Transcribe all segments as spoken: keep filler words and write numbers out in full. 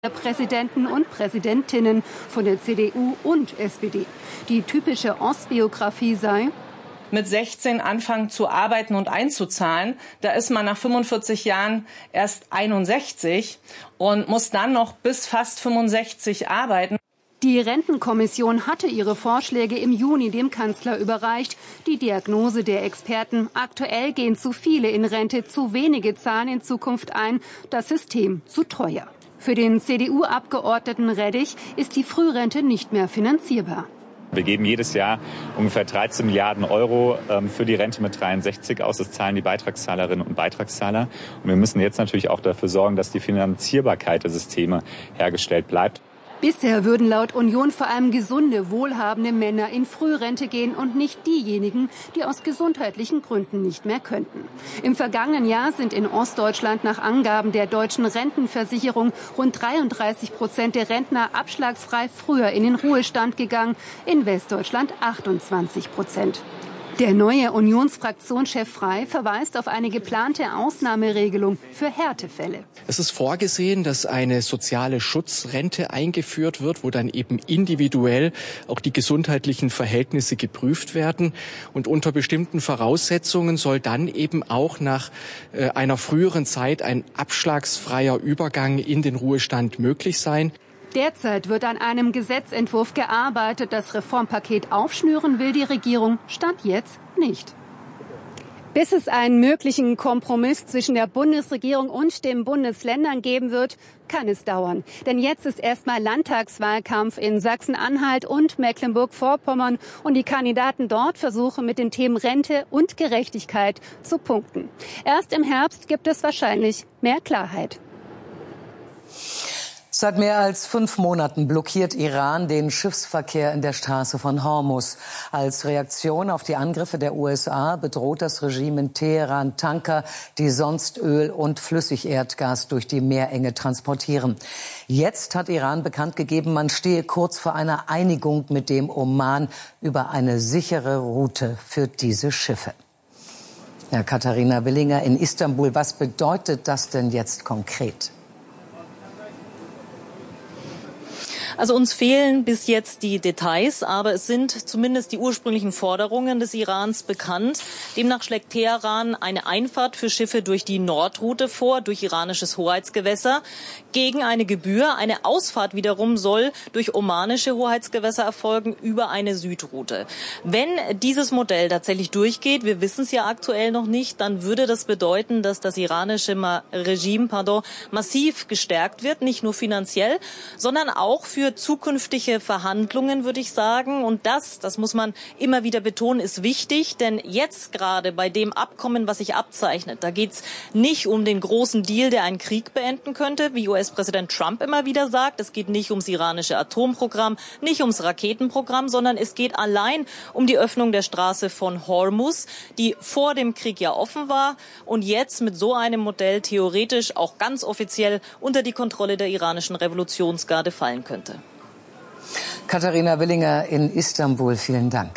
Präsidenten und Präsidentinnen von der C D U und S P D. Die typische Ostbiografie sei: Mit sechzehn anfangen zu arbeiten und einzuzahlen. Da ist man nach fünfundvierzig Jahren erst einundsechzig und muss dann noch bis fast fünfundsechzig arbeiten. Die Rentenkommission hatte ihre Vorschläge im Juni dem Kanzler überreicht. Die Diagnose der Experten: Aktuell gehen zu viele in Rente, zu wenige zahlen in Zukunft ein, das System zu teuer. Für den C D U-Abgeordneten Reddich ist die Frührente nicht mehr finanzierbar. Wir geben jedes Jahr ungefähr dreizehn Milliarden Euro ähm, für die Rente mit dreiundsechzig aus. Das zahlen die Beitragszahlerinnen und Beitragszahler. Und wir müssen jetzt natürlich auch dafür sorgen, dass die Finanzierbarkeit der Systeme hergestellt bleibt. Bisher würden laut Union vor allem gesunde, wohlhabende Männer in Frührente gehen und nicht diejenigen, die aus gesundheitlichen Gründen nicht mehr könnten. Im vergangenen Jahr sind in Ostdeutschland nach Angaben der deutschen Rentenversicherung rund dreiunddreißig Prozent der Rentner abschlagsfrei früher in den Ruhestand gegangen, in Westdeutschland achtundzwanzig Prozent. Der neue Unionsfraktionschef Frey verweist auf eine geplante Ausnahmeregelung für Härtefälle. Es ist vorgesehen, dass eine soziale Schutzrente eingeführt wird, wo dann eben individuell auch die gesundheitlichen Verhältnisse geprüft werden. Und unter bestimmten Voraussetzungen soll dann eben auch nach äh, einer früheren Zeit ein abschlagsfreier Übergang in den Ruhestand möglich sein. Derzeit wird an einem Gesetzentwurf gearbeitet. Das Reformpaket aufschnüren will die Regierung Stand jetzt nicht. Bis es einen möglichen Kompromiss zwischen der Bundesregierung und den Bundesländern geben wird, kann es dauern. Denn jetzt ist erstmal Landtagswahlkampf in Sachsen-Anhalt und Mecklenburg-Vorpommern und die Kandidaten dort versuchen mit den Themen Rente und Gerechtigkeit zu punkten. Erst im Herbst gibt es wahrscheinlich mehr Klarheit. Seit mehr als fünf Monaten blockiert Iran den Schiffsverkehr in der Straße von Hormuz. Als Reaktion auf die Angriffe der U S A bedroht das Regime in Teheran Tanker, die sonst Öl und Flüssigerdgas durch die Meerenge transportieren. Jetzt hat Iran bekannt gegeben, man stehe kurz vor einer Einigung mit dem Oman über eine sichere Route für diese Schiffe. Ja, Katharina Willinger in Istanbul, was bedeutet das denn jetzt konkret? Also uns fehlen bis jetzt die Details, aber es sind zumindest die ursprünglichen Forderungen des Irans bekannt. Demnach schlägt Teheran eine Einfahrt für Schiffe durch die Nordroute vor, durch iranisches Hoheitsgewässer, gegen eine Gebühr. Eine Ausfahrt wiederum soll durch omanische Hoheitsgewässer erfolgen über eine Südroute. Wenn dieses Modell tatsächlich durchgeht, wir wissen es ja aktuell noch nicht, dann würde das bedeuten, dass das iranische Regime pardon, massiv gestärkt wird, nicht nur finanziell, sondern auch für zukünftige Verhandlungen, würde ich sagen. Und das, das muss man immer wieder betonen, ist wichtig. Denn jetzt gerade bei dem Abkommen, was sich abzeichnet, da geht es nicht um den großen Deal, der einen Krieg beenden könnte, wie U S-Präsident Trump immer wieder sagt. Es geht nicht ums iranische Atomprogramm, nicht ums Raketenprogramm, sondern es geht allein um die Öffnung der Straße von Hormuz, die vor dem Krieg ja offen war und jetzt mit so einem Modell theoretisch auch ganz offiziell unter die Kontrolle der iranischen Revolutionsgarde fallen könnte. Katharina Willinger in Istanbul, vielen Dank.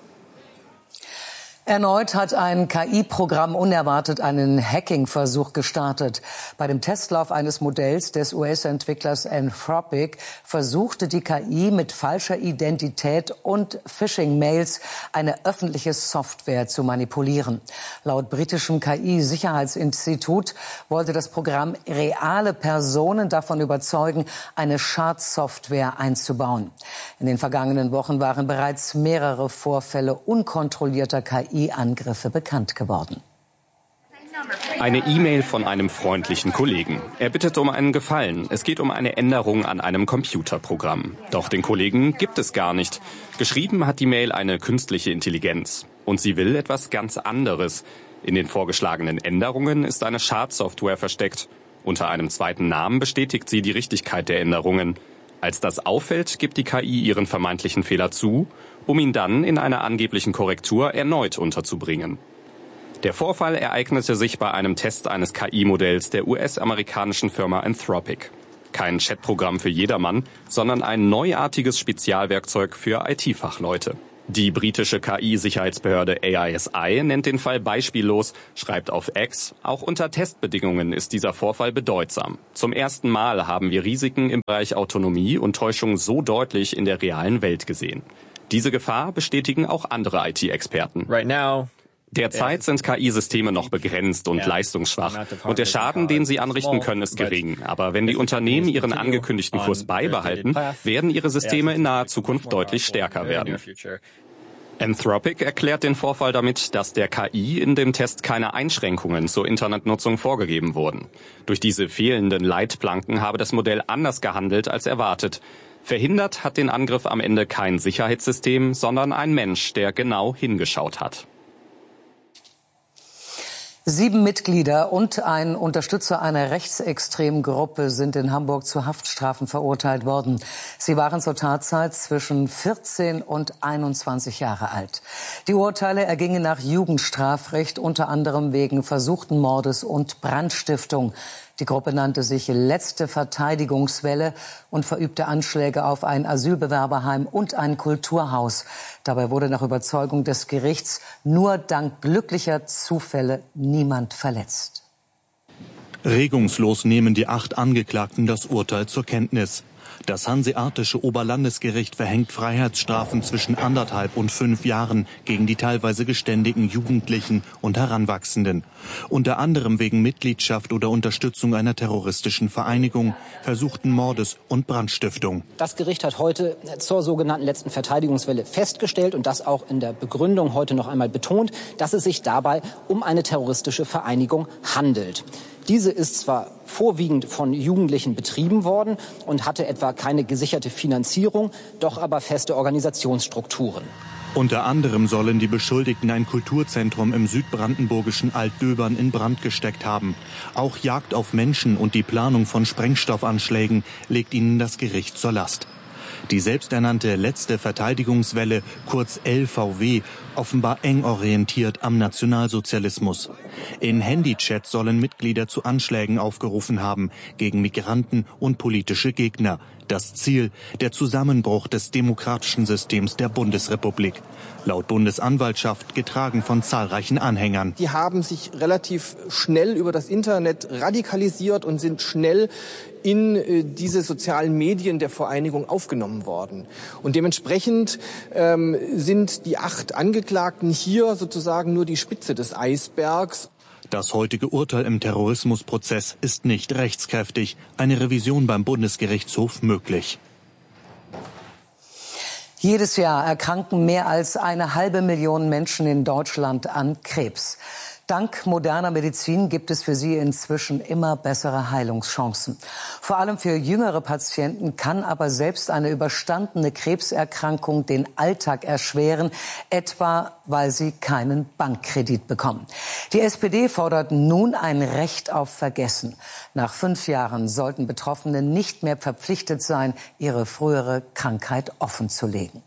Erneut hat ein K I-Programm unerwartet einen Hacking-Versuch gestartet. Bei dem Testlauf eines Modells des U S-Entwicklers Anthropic versuchte die K I mit falscher Identität und Phishing-Mails eine öffentliche Software zu manipulieren. Laut britischem K I-Sicherheitsinstitut wollte das Programm reale Personen davon überzeugen, eine Schadsoftware einzubauen. In den vergangenen Wochen waren bereits mehrere Vorfälle unkontrollierter K I Angriffe bekannt geworden. Eine E-Mail von einem freundlichen Kollegen. Er bittet um einen Gefallen. Es geht um eine Änderung an einem Computerprogramm. Doch den Kollegen gibt es gar nicht. Geschrieben hat die Mail eine künstliche Intelligenz. Und sie will etwas ganz anderes. In den vorgeschlagenen Änderungen ist eine Schadsoftware versteckt. Unter einem zweiten Namen bestätigt sie die Richtigkeit der Änderungen. Als das auffällt, gibt die K I ihren vermeintlichen Fehler zu, um ihn dann in einer angeblichen Korrektur erneut unterzubringen. Der Vorfall ereignete sich bei einem Test eines K I-Modells der U S-amerikanischen Firma Anthropic. Kein Chatprogramm für jedermann, sondern ein neuartiges Spezialwerkzeug für I T-Fachleute. Die britische K I-Sicherheitsbehörde A I S I nennt den Fall beispiellos, schreibt auf X, auch unter Testbedingungen ist dieser Vorfall bedeutsam. Zum ersten Mal haben wir Risiken im Bereich Autonomie und Täuschung so deutlich in der realen Welt gesehen. Diese Gefahr bestätigen auch andere I T-Experten. Right now Derzeit sind K I-Systeme noch begrenzt und leistungsschwach und der Schaden, den sie anrichten können, ist gering. Aber wenn die Unternehmen ihren angekündigten Kurs beibehalten, werden ihre Systeme in naher Zukunft deutlich stärker werden. Anthropic erklärt den Vorfall damit, dass der K I in dem Test keine Einschränkungen zur Internetnutzung vorgegeben wurden. Durch diese fehlenden Leitplanken habe das Modell anders gehandelt als erwartet. Verhindert hat den Angriff am Ende kein Sicherheitssystem, sondern ein Mensch, der genau hingeschaut hat. Sieben Mitglieder und ein Unterstützer einer rechtsextremen Gruppe sind in Hamburg zu Haftstrafen verurteilt worden. Sie waren zur Tatzeit zwischen vierzehn und einundzwanzig Jahre alt. Die Urteile ergingen nach Jugendstrafrecht, unter anderem wegen versuchten Mordes und Brandstiftung. Die Gruppe nannte sich Letzte Verteidigungswelle und verübte Anschläge auf ein Asylbewerberheim und ein Kulturhaus. Dabei wurde nach Überzeugung des Gerichts nur dank glücklicher Zufälle niemand verletzt. Regungslos nehmen die acht Angeklagten das Urteil zur Kenntnis. Das Hanseatische Oberlandesgericht verhängt Freiheitsstrafen zwischen anderthalb und fünf Jahren gegen die teilweise geständigen Jugendlichen und Heranwachsenden. Unter anderem wegen Mitgliedschaft oder Unterstützung einer terroristischen Vereinigung, versuchten Mordes und Brandstiftung. Das Gericht hat heute zur sogenannten letzten Verteidigungswelle festgestellt und das auch in der Begründung heute noch einmal betont, dass es sich dabei um eine terroristische Vereinigung handelt. Diese ist zwar vorwiegend von Jugendlichen betrieben worden und hatte etwa keine gesicherte Finanzierung, doch aber feste Organisationsstrukturen. Unter anderem sollen die Beschuldigten ein Kulturzentrum im südbrandenburgischen Altdöbern in Brand gesteckt haben. Auch Jagd auf Menschen und die Planung von Sprengstoffanschlägen legt ihnen das Gericht zur Last. Die selbsternannte Letzte Verteidigungswelle, kurz L V W, offenbar eng orientiert am Nationalsozialismus. In Handychats sollen Mitglieder zu Anschlägen aufgerufen haben gegen Migranten und politische Gegner. Das Ziel, der Zusammenbruch des demokratischen Systems der Bundesrepublik. Laut Bundesanwaltschaft getragen von zahlreichen Anhängern. Die haben sich relativ schnell über das Internet radikalisiert und sind schnell in äh, diese sozialen Medien der Vereinigung aufgenommen worden. Und dementsprechend ähm, sind die acht Angeklagten hier sozusagen nur die Spitze des Eisbergs. Das heutige Urteil im Terrorismusprozess ist nicht rechtskräftig. Eine Revision beim Bundesgerichtshof möglich. Jedes Jahr erkranken mehr als eine halbe Million Menschen in Deutschland an Krebs. Dank moderner Medizin gibt es für sie inzwischen immer bessere Heilungschancen. Vor allem für jüngere Patienten kann aber selbst eine überstandene Krebserkrankung den Alltag erschweren, etwa weil sie keinen Bankkredit bekommen. Die S P D fordert nun ein Recht auf Vergessen. Nach fünf Jahren sollten Betroffene nicht mehr verpflichtet sein, ihre frühere Krankheit offenzulegen.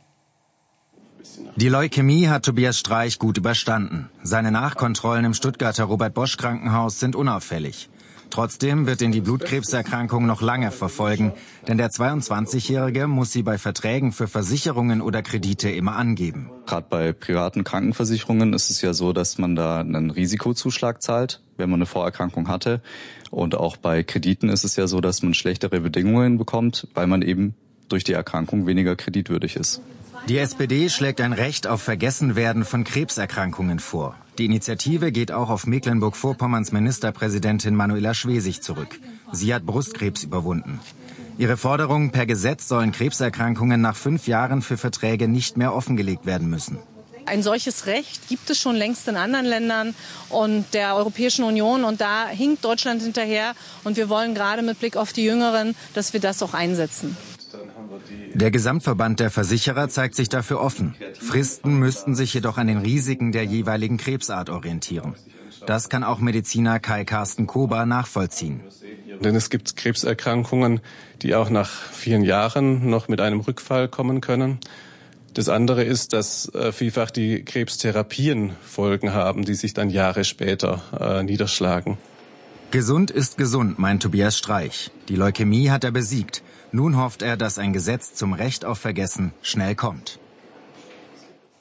Die Leukämie hat Tobias Streich gut überstanden. Seine Nachkontrollen im Stuttgarter Robert-Bosch-Krankenhaus sind unauffällig. Trotzdem wird ihn die Blutkrebserkrankung noch lange verfolgen, denn der zweiundzwanzigjährige muss sie bei Verträgen für Versicherungen oder Kredite immer angeben. Gerade bei privaten Krankenversicherungen ist es ja so, dass man da einen Risikozuschlag zahlt, wenn man eine Vorerkrankung hatte. Und auch bei Krediten ist es ja so, dass man schlechtere Bedingungen bekommt, weil man eben durch die Erkrankung weniger kreditwürdig ist. Die S P D schlägt ein Recht auf Vergessenwerden von Krebserkrankungen vor. Die Initiative geht auch auf Mecklenburg-Vorpommerns Ministerpräsidentin Manuela Schwesig zurück. Sie hat Brustkrebs überwunden. Ihre Forderung: Per Gesetz sollen Krebserkrankungen nach fünf Jahren für Verträge nicht mehr offengelegt werden müssen. Ein solches Recht gibt es schon längst in anderen Ländern und der Europäischen Union. Und da hinkt Deutschland hinterher. Und wir wollen gerade mit Blick auf die Jüngeren, dass wir das auch einsetzen. Der Gesamtverband der Versicherer zeigt sich dafür offen. Fristen müssten sich jedoch an den Risiken der jeweiligen Krebsart orientieren. Das kann auch Mediziner Kai Carsten Kober nachvollziehen. Denn es gibt Krebserkrankungen, die auch nach vielen Jahren noch mit einem Rückfall kommen können. Das andere ist, dass äh, vielfach die Krebstherapien Folgen haben, die sich dann Jahre später äh, niederschlagen. Gesund ist gesund, meint Tobias Streich. Die Leukämie hat er besiegt. Nun hofft er, dass ein Gesetz zum Recht auf Vergessen schnell kommt.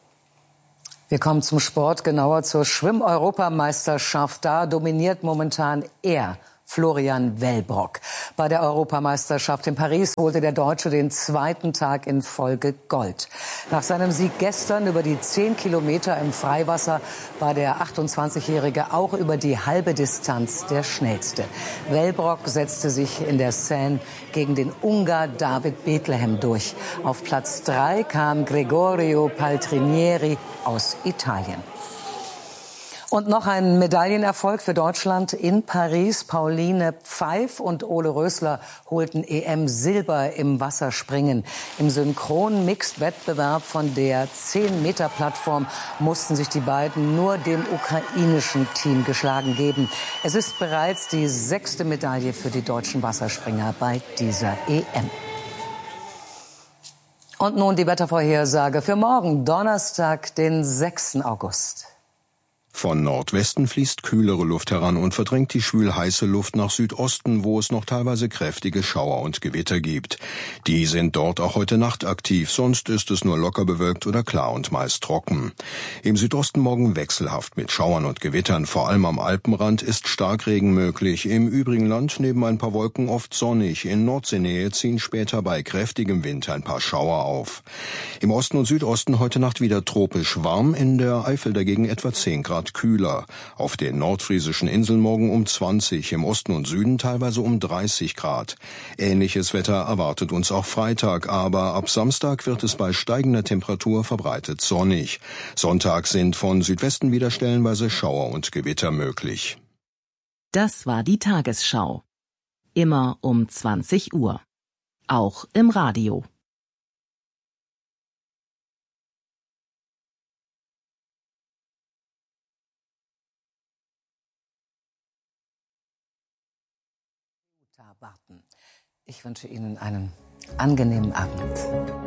Wir kommen zum Sport, genauer zur Schwimm-Europameisterschaft. Da dominiert momentan er, Florian Wellbrock. Bei der Europameisterschaft in Paris holte der Deutsche den zweiten Tag in Folge Gold. Nach seinem Sieg gestern über die zehn Kilometer im Freiwasser war der achtundzwanzigjährige auch über die halbe Distanz der Schnellste. Wellbrock setzte sich in der Seine gegen den Ungar David Bethlehem durch. Auf Platz drei kam Gregorio Paltrinieri aus Italien. Und noch ein Medaillenerfolg für Deutschland in Paris. Pauline Pfeif und Ole Rösler holten E M-Silber im Wasserspringen. Im synchronen Mixed-Wettbewerb von der zehn-Meter-Plattform mussten sich die beiden nur dem ukrainischen Team geschlagen geben. Es ist bereits die sechste Medaille für die deutschen Wasserspringer bei dieser E M. Und nun die Wettervorhersage für morgen, Donnerstag, den sechsten August. Von Nordwesten fließt kühlere Luft heran und verdrängt die schwül-heiße Luft nach Südosten, wo es noch teilweise kräftige Schauer und Gewitter gibt. Die sind dort auch heute Nacht aktiv, sonst ist es nur locker bewölkt oder klar und meist trocken. Im Südosten morgen wechselhaft mit Schauern und Gewittern, vor allem am Alpenrand ist Starkregen möglich. Im übrigen Land neben ein paar Wolken oft sonnig. In Nordseenähe ziehen später bei kräftigem Wind ein paar Schauer auf. Im Osten und Südosten heute Nacht wieder tropisch warm, in der Eifel dagegen etwa zehn Grad kühler. Auf den nordfriesischen Inseln morgen um zwanzig, im Osten und Süden teilweise um dreißig Grad. Ähnliches Wetter erwartet uns auch Freitag, aber ab Samstag wird es bei steigender Temperatur verbreitet sonnig. Sonntag sind von Südwesten wieder stellenweise Schauer und Gewitter möglich. Das war die Tagesschau. Immer um zwanzig Uhr. Auch im Radio. Ich wünsche Ihnen einen angenehmen Abend.